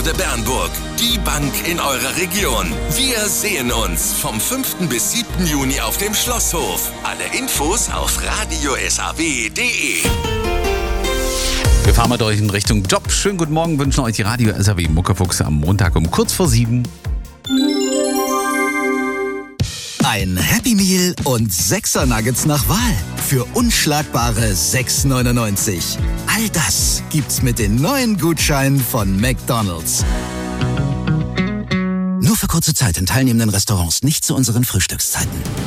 Stadtborde Bernburg. Die Bank in eurer Region. Wir sehen uns vom 5. bis 7. Juni auf dem Schlosshof. Alle Infos auf radiosaw.de. Wir fahren mit euch in Richtung Job. Schönen guten Morgen, wünschen euch die Radio SAW Muckefuchs am Montag um kurz vor 7. Ein Happy Meal und 6er Nuggets nach Wahl für unschlagbare 6,99. All das gibt's mit den neuen Gutscheinen von McDonald's. Nur für kurze Zeit in teilnehmenden Restaurants, nicht zu unseren Frühstückszeiten.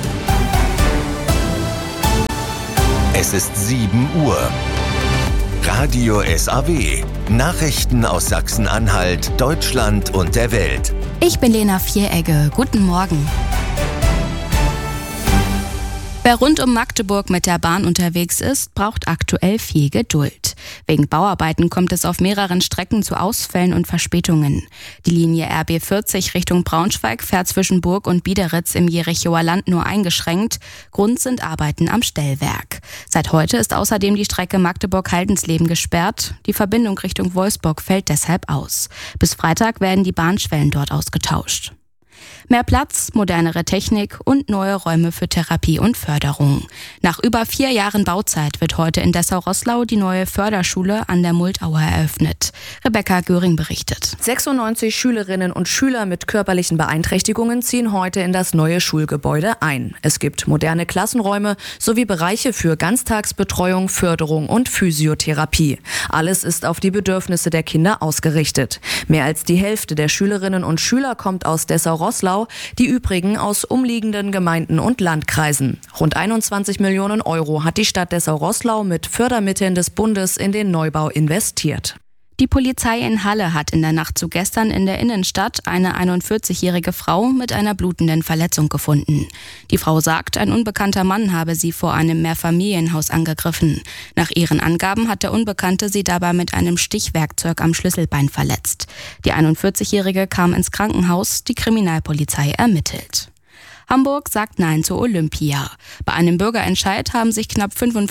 Es ist 7 Uhr. Radio SAW. Nachrichten aus Sachsen-Anhalt, Deutschland und der Welt. Ich bin Lena Vieregge. Guten Morgen. Wer rund um Magdeburg mit der Bahn unterwegs ist, braucht aktuell viel Geduld. Wegen Bauarbeiten kommt es auf mehreren Strecken zu Ausfällen und Verspätungen. Die Linie RB 40 Richtung Braunschweig fährt zwischen Burg und Biederitz im Jerichower Land nur eingeschränkt. Grund sind Arbeiten am Stellwerk. Seit heute ist außerdem die Strecke Magdeburg-Haldensleben gesperrt. Die Verbindung Richtung Wolfsburg fällt deshalb aus. Bis Freitag werden die Bahnschwellen dort ausgetauscht. Mehr Platz, modernere Technik und neue Räume für Therapie und Förderung. Nach über 4 Jahren Bauzeit wird heute in Dessau-Roßlau die neue Förderschule an der Multauer eröffnet. Rebecca Göring berichtet. 96 Schülerinnen und Schüler mit körperlichen Beeinträchtigungen ziehen heute in das neue Schulgebäude ein. Es gibt moderne Klassenräume sowie Bereiche für Ganztagsbetreuung, Förderung und Physiotherapie. Alles ist auf die Bedürfnisse der Kinder ausgerichtet. Mehr als die Hälfte der Schülerinnen und Schüler kommt aus Dessau-Roßlau, die übrigen aus umliegenden Gemeinden und Landkreisen. Rund 21 Millionen Euro hat die Stadt Dessau-Roßlau mit Fördermitteln des Bundes in den Neubau investiert. Die Polizei in Halle hat in der Nacht zu gestern in der Innenstadt eine 41-jährige Frau mit einer blutenden Verletzung gefunden. Die Frau sagt, ein unbekannter Mann habe sie vor einem Mehrfamilienhaus angegriffen. Nach ihren Angaben hat der Unbekannte sie dabei mit einem Stichwerkzeug am Schlüsselbein verletzt. Die 41-jährige kam ins Krankenhaus, die Kriminalpolizei ermittelt. Hamburg sagt Nein zur Olympia. Bei einem Bürgerentscheid haben sich knapp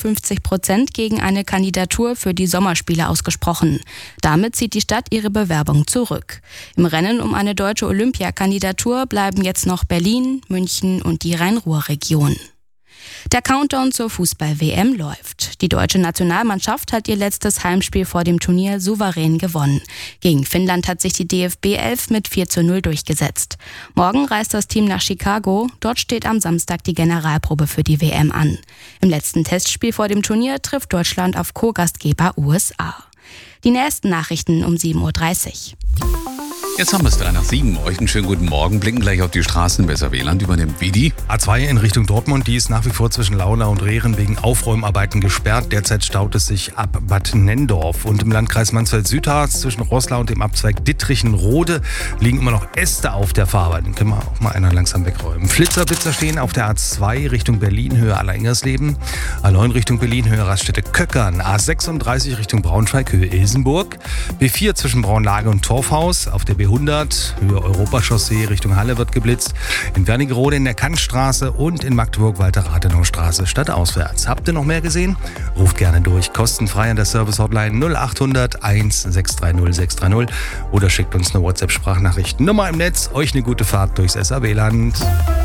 55% gegen eine Kandidatur für die Sommerspiele ausgesprochen. Damit zieht die Stadt ihre Bewerbung zurück. Im Rennen um eine deutsche Olympiakandidatur bleiben jetzt noch Berlin, München und die Rhein-Ruhr-Region. Der Countdown zur Fußball-WM läuft. Die deutsche Nationalmannschaft hat ihr letztes Heimspiel vor dem Turnier souverän gewonnen. Gegen Finnland hat sich die DFB 11 mit 4:0 durchgesetzt. Morgen reist das Team nach Chicago. Dort steht am Samstag die Generalprobe für die WM an. Im letzten Testspiel vor dem Turnier trifft Deutschland auf Co-Gastgeber USA. Die nächsten Nachrichten um 7:30 Uhr. Jetzt haben wir es 7:03. Euch einen schönen guten Morgen. Blicken gleich auf die Straßen. Weserweland übernimmt Vidi. A2 in Richtung Dortmund, die ist nach wie vor zwischen Launa und Rehren wegen Aufräumarbeiten gesperrt. Derzeit staut es sich ab Bad Nenndorf. Und im Landkreis Mansfeld-Südharz zwischen Roßlau und dem Abzweig Dittrichen-Rode liegen immer noch Äste auf der Fahrbahn. Den können wir auch mal einer langsam wegräumen. Flitzer stehen auf der A2 Richtung Berlin, Höhe Alleingers-Leben. A9 Richtung Berlin, Höhe Raststätte Köckern. A36 Richtung Braunschweig, Höhe Ilsenburg. B4 zwischen Braunlage und Torfhaus. Auf der B100, Höhe Europachaussee Richtung Halle wird geblitzt. In Wernigerode in der Kantstraße und in Magdeburg Walter-Rathenau-Straße stadtauswärts. Habt ihr noch mehr gesehen? Ruft gerne durch. Kostenfrei an der Service-Hotline 0800 1630 630 oder schickt uns eine WhatsApp-Sprachnachricht. Nummer im Netz. Euch eine gute Fahrt durchs SAW-Land.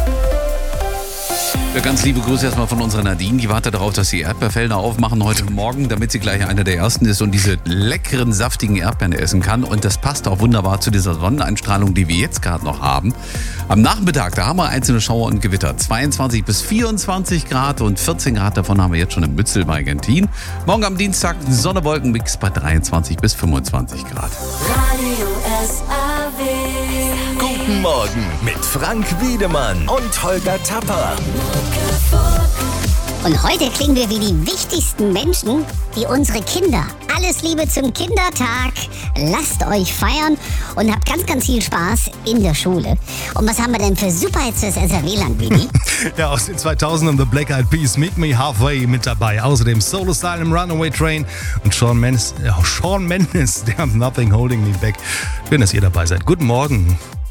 Ja, ganz liebe Grüße erstmal von unserer Nadine. Die wartet darauf, dass die Erdbeerfelder aufmachen heute Morgen, damit sie gleich einer der ersten ist und diese leckeren, saftigen Erdbeeren essen kann. Und das passt auch wunderbar zu dieser Sonneneinstrahlung, die wir jetzt gerade noch haben. Am Nachmittag, da haben wir einzelne Schauer und Gewitter. 22 bis 24 Grad und 14 Grad davon haben wir jetzt schon im Mützel bei Gentin. Morgen am Dienstag Sonne-Wolken-Mix bei 23 bis 25 Grad. Radio SAW. Guten Morgen mit Frank Wiedemann und Holger Tapper. Und heute klingen wir wie die wichtigsten Menschen, wie unsere Kinder. Alles Liebe zum Kindertag. Lasst euch feiern und habt ganz, ganz viel Spaß in der Schule. Und was haben wir denn für Superhits fürs SAW-Land, Vidi? Ja, aus den 2000ern The Black Eyed Peas, Meet Me Halfway mit dabei. Außerdem Solo Style im Runaway Train und Shawn Mendes, der hat Nothing Holding Me Back. Schön, dass ihr dabei seid. Guten Morgen.